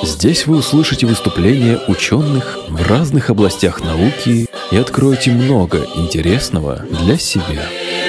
Здесь вы услышите выступления ученых в разных областях науки и откроете много интересного для себя.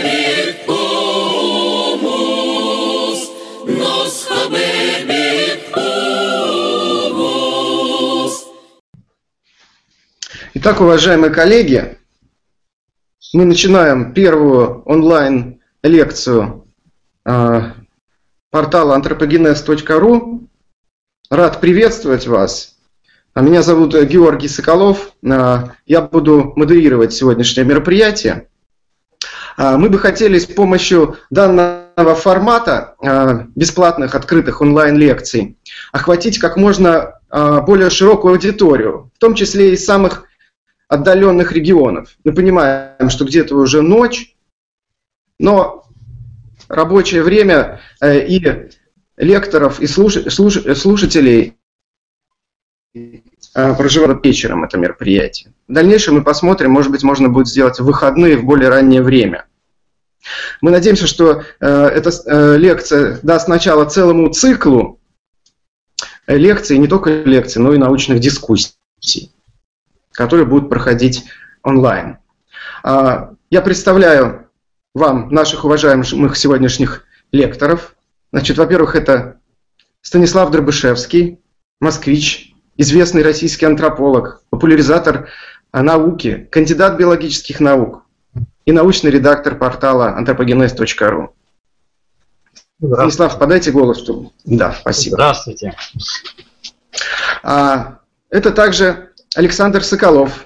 Итак, уважаемые коллеги, мы начинаем первую онлайн-лекцию портала anthropogenes.ru. Рад приветствовать вас. Меня зовут Георгий Соколов. Я буду модерировать сегодняшнее мероприятие. Мы бы хотели с помощью данного формата бесплатных открытых онлайн-лекций охватить как можно более широкую аудиторию, в том числе из самых отдаленных регионов. Мы понимаем, что где-то уже ночь, но рабочее время и лекторов, и слушателей проживают вечером это мероприятие. В дальнейшем мы посмотрим, может быть, можно будет сделать в выходные в более раннее время. Мы надеемся, что эта лекция даст начало целому циклу лекций, не только лекций, но и научных дискуссий, которые будут проходить онлайн. Я представляю вам наших уважаемых сегодняшних лекторов. Значит, во-первых, это Станислав Дробышевский, москвич, известный российский антрополог, популяризатор науки, кандидат биологических наук и научный редактор портала anthropogenes.ru. Станислав, подайте голос, чтобы... Да, спасибо. Здравствуйте. Это также Александр Соколов,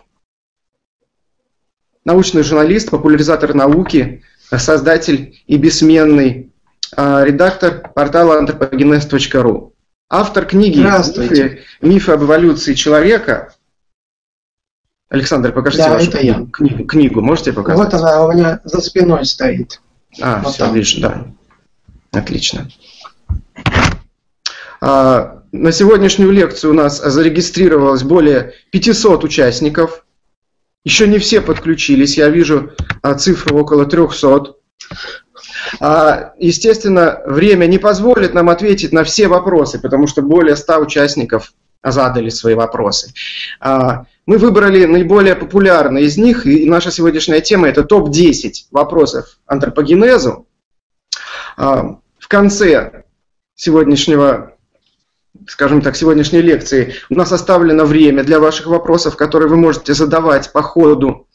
научный журналист, популяризатор науки, создатель и бессменный редактор портала anthropogenes.ru. Автор книги «Мифы об эволюции человека». Александр, покажите вашу книгу. Можете показать? Вот она у меня за спиной стоит. Вот все, вижу, да. Отлично. На сегодняшнюю лекцию у нас зарегистрировалось более 500 участников. Еще не все подключились, я вижу цифру около 300. Естественно, время не позволит нам ответить на все вопросы, потому что более 100 участников задали свои вопросы. Мы выбрали наиболее популярные из них, и наша сегодняшняя тема – это топ-10 вопросов антропогенезу. В конце сегодняшней лекции у нас оставлено время для ваших вопросов, которые вы можете задавать по ходу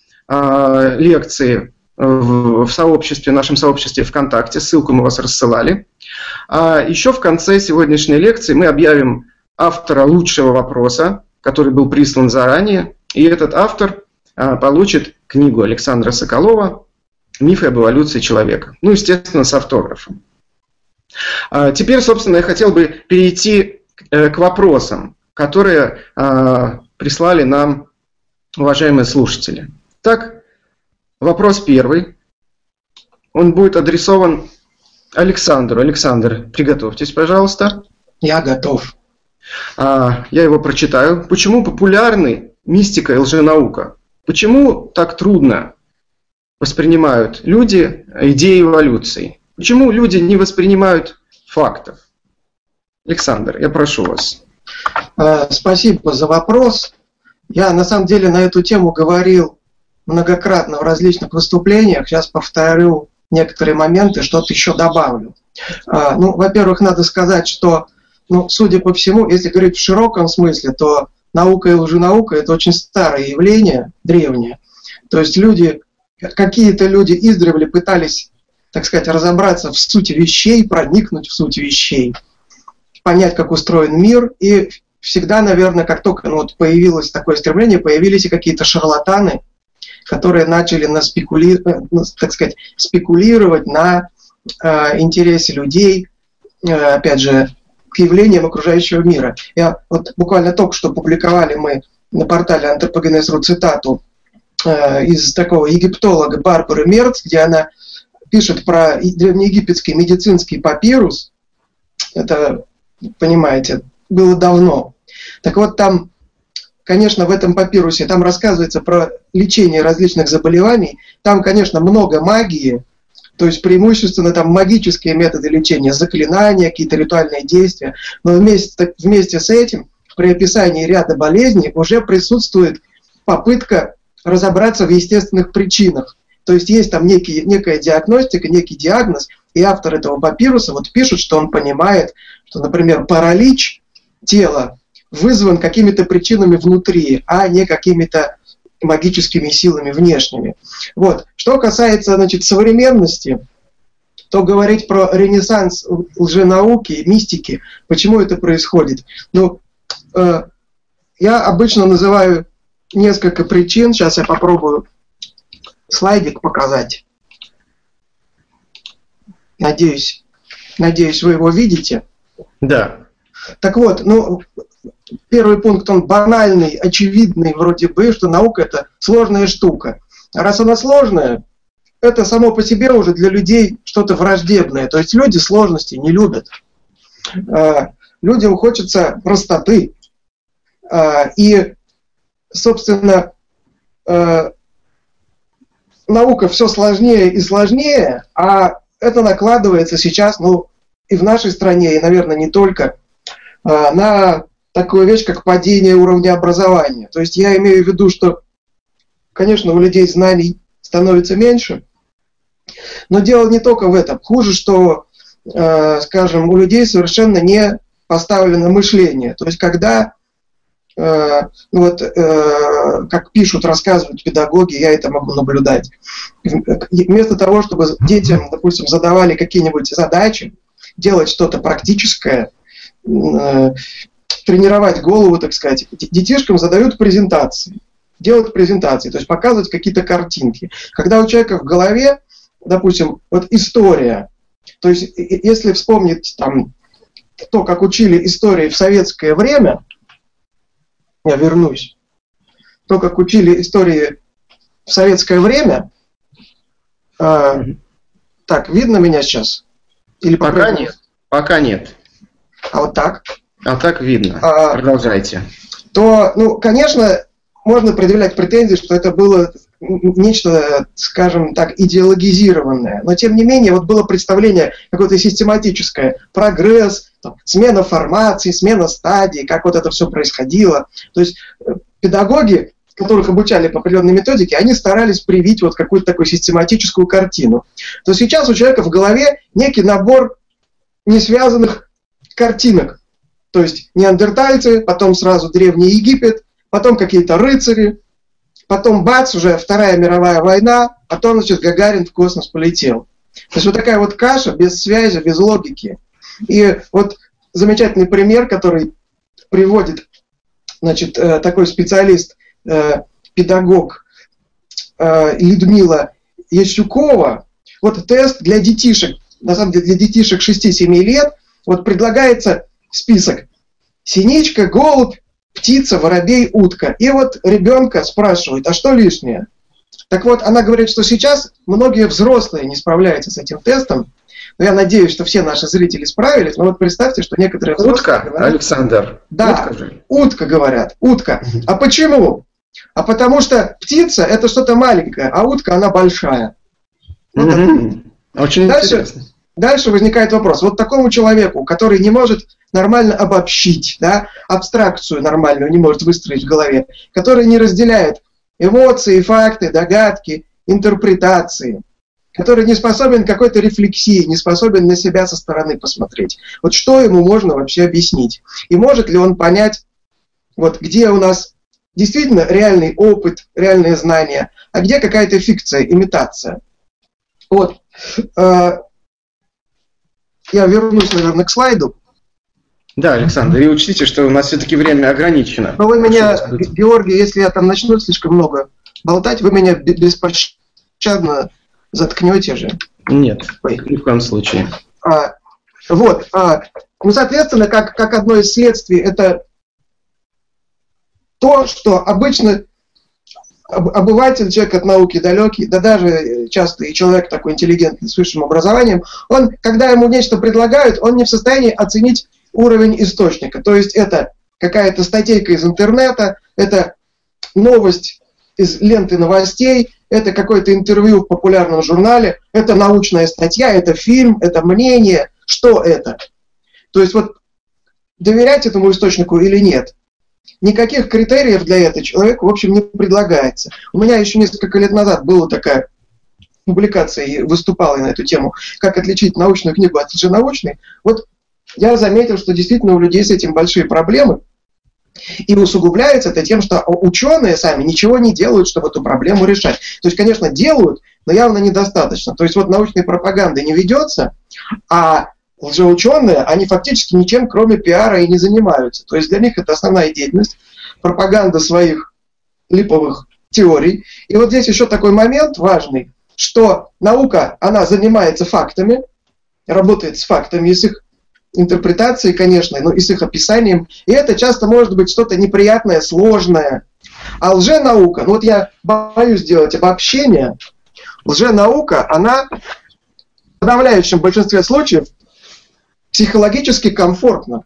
лекции в нашем сообществе ВКонтакте. Ссылку мы вас рассылали. Еще в конце сегодняшней лекции мы объявим автора лучшего вопроса, который был прислан заранее. И этот автор получит книгу Александра Соколова «Мифы об эволюции человека». Ну, естественно, с автографом. Теперь, собственно, я хотел бы перейти к вопросам, которые прислали нам уважаемые слушатели. Так, вопрос первый. Он будет адресован Александру. Александр, приготовьтесь, пожалуйста. Я готов. Я его прочитаю. Почему популярны мистика и лженаука? Почему так трудно воспринимают люди идеи эволюции? Почему люди не воспринимают фактов? Александр, я прошу вас. Спасибо за вопрос. Я на самом деле на эту тему говорил многократно в различных выступлениях. Сейчас повторю некоторые моменты, что-то еще добавлю. Во-первых, надо сказать, что, судя по всему, если говорить в широком смысле, то наука и лженаука – это очень старое явление, древнее. То есть какие-то люди издревле пытались, так сказать, разобраться в сути вещей, проникнуть в суть вещей, понять, как устроен мир, и всегда, наверное, как только появилось такое стремление, появились и какие-то шарлатаны, которые начали спекулировать на интересе людей, опять же, к явлениям окружающего мира. Буквально только что публиковали мы на портале Anthropogenes.ru цитату из такого египтолога Барбары Мерц, где она пишет про древнеегипетский медицинский папирус. Это, понимаете, было давно. Так вот, там, конечно, в этом папирусе там рассказывается про лечение различных заболеваний. Там, конечно, много магии, то есть преимущественно там магические методы лечения, заклинания, какие-то ритуальные действия. Но вместе с этим при описании ряда болезней уже присутствует попытка разобраться в естественных причинах. То есть есть там некая диагностика, некий диагноз, и автор этого папируса вот пишет, что он понимает, что, например, паралич тела вызван какими-то причинами внутри, а не какими-то магическими силами внешними. Вот. Что касается, значит, современности, то говорить про ренессанс лженауки, мистики, почему это происходит? Ну, я обычно называю несколько причин. Сейчас я попробую слайдик показать. Надеюсь, вы его видите. Да. Так вот, ну, первый пункт, он банальный, очевидный вроде бы, что наука – это сложная штука. А раз она сложная, это само по себе уже для людей что-то враждебное. То есть люди сложности не любят. Людям хочется простоты. И, собственно, наука все сложнее и сложнее, а это накладывается сейчас, ну, и в нашей стране, и, наверное, не только, на такую вещь, как падение уровня образования. То есть я имею в виду, что, конечно, у людей знаний становится меньше, но дело не только в этом. Хуже, что, скажем, у людей совершенно не поставлено мышление. То есть когда, как пишут, рассказывают педагоги, я это могу наблюдать, вместо того, чтобы детям, допустим, задавали какие-нибудь задачи, делать что-то практическое, тренировать голову, так сказать, детишкам задают презентации, делать презентации, то есть показывать какие-то картинки. Когда у человека в голове, допустим, вот история, то есть если вспомнить там то, как учили истории в советское время, я вернусь, то, как учили истории в советское время, так, видно меня сейчас? Или пока нет. Пока нет. А вот так? А так видно. Продолжайте. То, ну, конечно, можно предъявлять претензии, что это было нечто, скажем так, идеологизированное. Но, тем не менее, вот было представление какое-то систематическое. Прогресс, там, смена формаций, смена стадий, как вот это все происходило. То есть педагоги, которых обучали по определенной методике, они старались привить вот какую-то такую систематическую картину. То сейчас у человека в голове некий набор несвязанных картинок. То есть неандертальцы, потом сразу Древний Египет, потом какие-то рыцари, потом бац, уже Вторая мировая война, потом, значит, Гагарин в космос полетел. То есть вот такая вот каша без связи, без логики. И вот замечательный пример, который приводит, значит, такой специалист, педагог Людмила Ящукова. Вот тест для детишек, на самом деле для детишек 6-7 лет, вот предлагается список: синичка, голубь, птица, воробей, утка. И вот ребенка спрашивают, а что лишнее? Так вот, она говорит, что сейчас многие взрослые не справляются с этим тестом. Но я надеюсь, что все наши зрители справились. Но вот представьте, что некоторые взрослые утка, говорят, Александр. Да, утка говорят, утка. А почему? А потому что птица – это что-то маленькое, а утка – она большая. Очень интересно. Дальше возникает вопрос. Вот такому человеку, который не может нормально обобщить, да, абстракцию нормальную не может выстроить в голове, который не разделяет эмоции, факты, догадки, интерпретации, который не способен к какой-то рефлексии, не способен на себя со стороны посмотреть. Вот что ему можно вообще объяснить? И может ли он понять, вот где у нас действительно реальный опыт, реальные знания, а где какая-то фикция, имитация? Вот. Я вернусь, наверное, к слайду. Да, Александр, и учтите, что у нас все-таки время ограничено. Но вы меня, Георгий, если я там начну слишком много болтать, вы меня беспощадно заткнете же. Нет, ни в коем случае. Вот. Ну, соответственно, как одно из следствий, это то, что обычно обыватель, человек от науки далекий, да даже часто и человек такой интеллигентный, с высшим образованием, он, когда ему нечто предлагают, он не в состоянии оценить уровень источника. То есть это какая-то статейка из интернета, это новость из ленты новостей, это какое-то интервью в популярном журнале, это научная статья, это фильм, это мнение. Что это? То есть вот доверять этому источнику или нет? никаких критериев для этого человека, в общем, не предлагается. У меня еще несколько лет назад была такая публикация, и выступала я на эту тему, как отличить научную книгу от лженаучной. Вот я заметил, что действительно у людей с этим большие проблемы. И усугубляется это тем, что ученые сами ничего не делают, чтобы эту проблему решать. То есть, конечно, делают, но явно недостаточно. То есть вот научной пропаганды не ведется, а лжеученые, они фактически ничем, кроме пиара, и не занимаются. То есть для них это основная деятельность, пропаганда своих липовых теорий. И вот здесь еще такой момент важный, что наука, она занимается фактами, работает с фактами, и с их интерпретацией, конечно, но и с их описанием. И это часто может быть что-то неприятное, сложное. А лженаука, ну вот я боюсь делать обобщение, лженаука, она в подавляющем большинстве случаев психологически комфортна.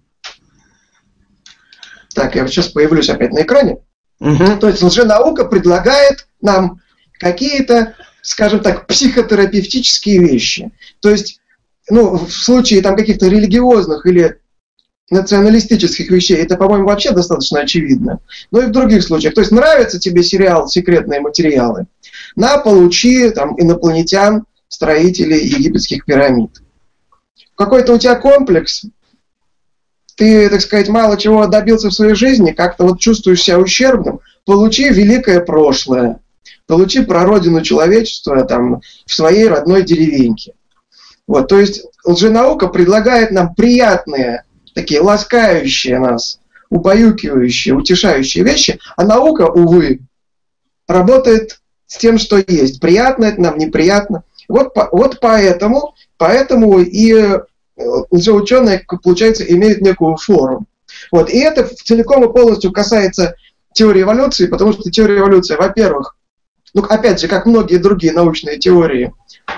Так, я сейчас появлюсь опять на экране. То есть лженаука предлагает нам какие-то, скажем так, психотерапевтические вещи. То есть, ну, в случае там каких-то религиозных или националистических вещей, это, по-моему, вообще достаточно очевидно. Но и в других случаях. То есть, нравится тебе сериал «Секретные материалы»? Получи там инопланетян, строителей египетских пирамид. Какой-то у тебя комплекс, ты, так сказать, мало чего добился в своей жизни, как-то вот чувствуешь себя ущербным, получи великое прошлое, получи прародину человечества там, в своей родной деревеньке. Вот, то есть лженаука предлагает нам приятные, такие ласкающие нас, убаюкивающие, утешающие вещи, а наука, увы, работает с тем, что есть. Приятно это нам, неприятно. Вот поэтому и лжеученые, получается, имеют некую форму. Вот. И это целиком и полностью касается теории эволюции, потому что теория эволюции, во-первых, ну, опять же, как многие другие научные теории,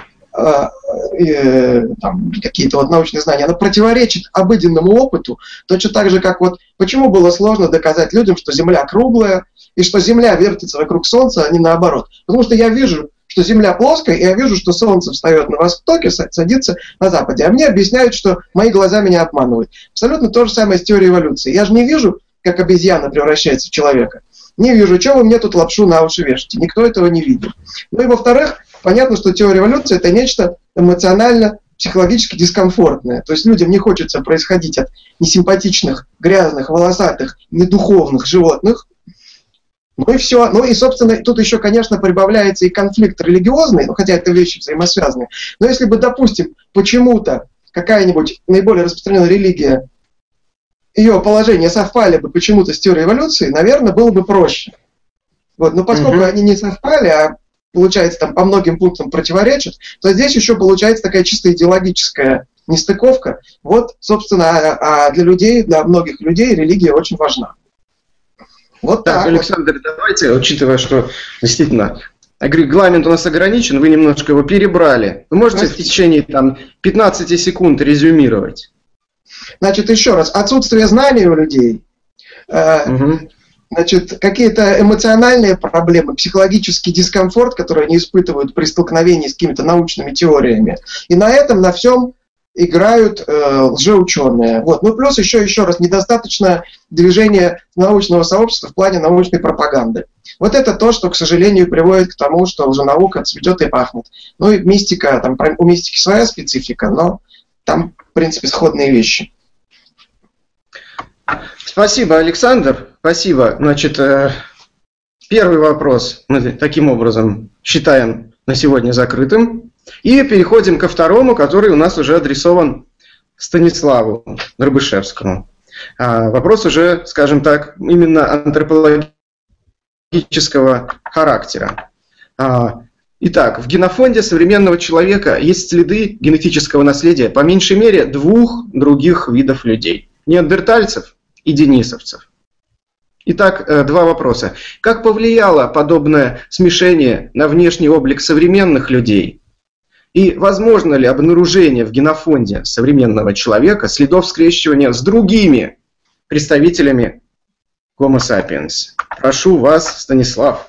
какие-то вот научные знания, она противоречит обыденному опыту, точно так же, как вот почему было сложно доказать людям, что Земля круглая, и что Земля вертится вокруг Солнца, а не наоборот. Потому что я вижу, что Земля плоская, и я вижу, что Солнце встает на востоке, садится на западе. А мне объясняют, что мои глаза меня обманывают. Абсолютно то же самое с теорией эволюции. Я же не вижу, как обезьяна превращается в человека. Не вижу, что вы мне тут лапшу на уши вешаете. Никто этого не видит. Ну и во-вторых, понятно, что теория эволюции – это нечто эмоционально, психологически дискомфортное. То есть людям не хочется происходить от несимпатичных, грязных, волосатых, недуховных животных. Ну и все. Ну и, собственно, тут еще, конечно, прибавляется и конфликт религиозный, ну, хотя это вещи взаимосвязанные. Но если бы, допустим, почему-то какая-нибудь наиболее распространенная религия, ее положения совпали бы почему-то с теорией эволюции, наверное, было бы проще. Вот. Но поскольку они не совпали, а получается, там по многим пунктам противоречат, то здесь еще получается такая чисто идеологическая нестыковка. Вот, собственно, а для людей, для многих людей религия очень важна. Вот так. Александр, давайте, учитывая, что действительно регламент у нас ограничен, вы немножко его перебрали. Вы можете в течение там, 15 секунд резюмировать? Значит, еще раз, отсутствие знаний у людей, значит, какие-то эмоциональные проблемы, психологический дискомфорт, который они испытывают при столкновении с какими-то научными теориями. И на этом, на всем играют лжеученые. Вот. Ну, плюс еще раз, недостаточно движения научного сообщества в плане научной пропаганды. Вот это то, что, к сожалению, приводит к тому, что лженаука цветет и пахнет. Ну и мистика, там, у мистики своя специфика, но там, в принципе, сходные вещи. Спасибо, Александр. Спасибо. Значит, первый вопрос мы таким образом считаем на сегодня закрытым. И переходим ко второму, который у нас уже адресован Станиславу Дробышевскому. Вопрос уже, скажем так, именно антропологического характера. Итак, в генофонде современного человека есть следы генетического наследия по меньшей мере 2 других видов людей. Неандертальцев и денисовцев. Итак, 2 вопроса. Как повлияло подобное смешение на внешний облик современных людей? И возможно ли обнаружение в генофонде современного человека следов скрещивания с другими представителями Homo sapiens? Прошу вас, Станислав.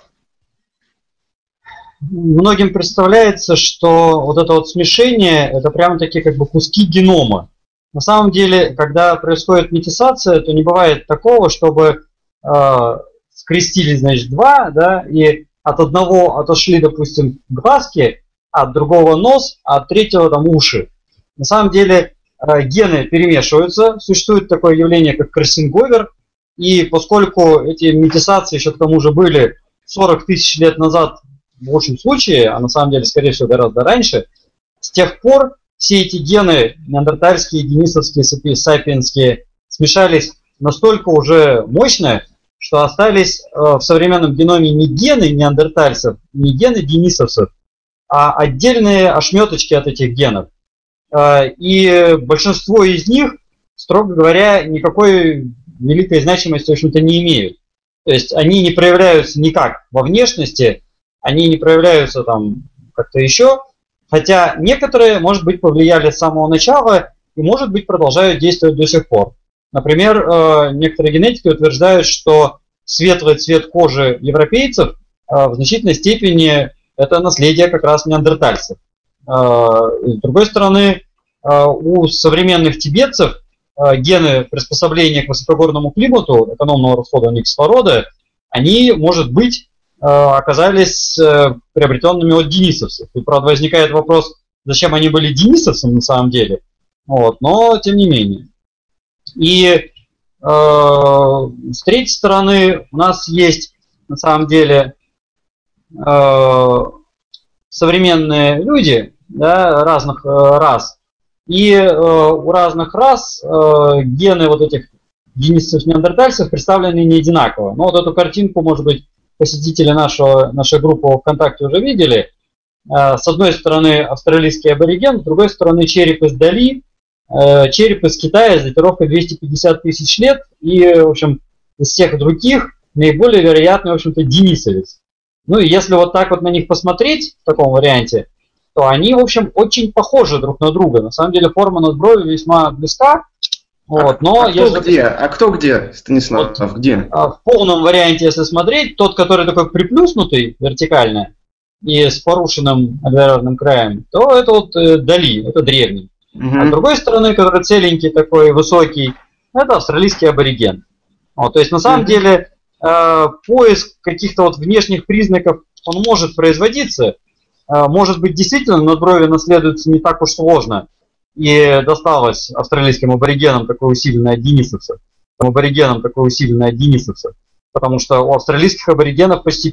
Многим представляется, что вот это вот смешение – это прямо такие как бы куски генома. на самом деле, когда происходит метисация, то не бывает такого, чтобы скрестили, значит, два, да, и от одного отошли, допустим, глазки, от другого нос, а от третьего там уши. На самом деле гены перемешиваются, существует такое явление, как кроссинговер, и поскольку эти метисации еще к тому же были 40 тысяч лет назад в лучшем случае, а на самом деле, скорее всего, гораздо раньше, с тех пор все эти гены, неандертальские, денисовские, сапиенские, смешались настолько уже мощно, что остались в современном геноме не гены неандертальцев, не гены денисовцев, а отдельные ошметочки от этих генов. И большинство из них, строго говоря, никакой великой значимости, в общем-то, не имеют. То есть они не проявляются никак во внешности, они не проявляются там как-то еще, хотя некоторые, может быть, повлияли с самого начала и, может быть, продолжают действовать до сих пор. Например, некоторые генетики утверждают, что светлый цвет кожи европейцев в значительной степени это наследие как раз неандертальцев. С другой стороны, у современных тибетцев гены приспособления к высокогорному климату, экономного расходования кислорода, они, может быть, оказались приобретенными от денисовцев. И, правда, возникает вопрос, зачем они были денисовцами на самом деле. Вот, но тем не менее. И с третьей стороны у нас есть на самом деле современные люди, да, разных рас. И у разных рас гены вот этих денисовцев-неандертальцев представлены не одинаково. Но вот эту картинку, может быть, посетители нашей группы ВКонтакте уже видели. С одной стороны австралийский абориген, с другой стороны череп из Дали, череп из Китая с датировкой 250 тысяч лет. И, в общем, из всех других наиболее вероятный, в общем-то, денисовец. Ну и если вот так вот на них посмотреть в таком варианте, то они, в общем, очень похожи друг на друга. На самом деле форма надброви весьма близка. Вот, но кто где, Станислав, вот, где? В полном варианте, если смотреть, тот, который такой приплюснутый вертикально и с порушенным алвеолярным краем, то это вот Дали, это древний. А с другой стороны, который целенький такой, высокий, это австралийский абориген. Вот, то есть на самом деле поиск каких-то вот внешних признаков, он может производиться. Может быть, действительно, надброви наследуются не так уж сложно. И досталось австралийским аборигенам такое усиленное от денисовцев. Потому что у австралийских аборигенов почти